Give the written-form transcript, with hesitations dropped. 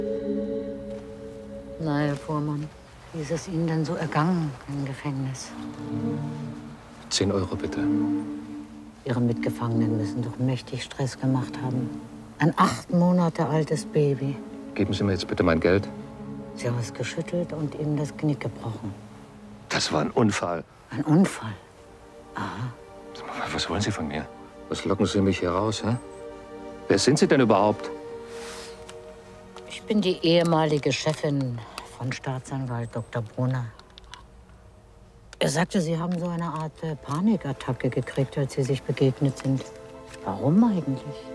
Na, Herr Fuhrmann, wie ist es Ihnen denn so ergangen im Gefängnis? 10 Euro bitte. Ihre Mitgefangenen müssen doch mächtig Stress gemacht haben. Ein 8 Monate altes Baby. Geben Sie mir jetzt bitte mein Geld. Sie haben es geschüttelt und Ihnen das Knick gebrochen. Das war ein Unfall. Ein Unfall? Aha. Was wollen Sie von mir? Was locken Sie mich hier raus, hä? Wer sind Sie denn überhaupt? Ich bin die ehemalige Chefin von Staatsanwalt Dr. Brunner. Er sagte, Sie haben so eine Art Panikattacke gekriegt, als Sie sich begegnet sind. Warum eigentlich?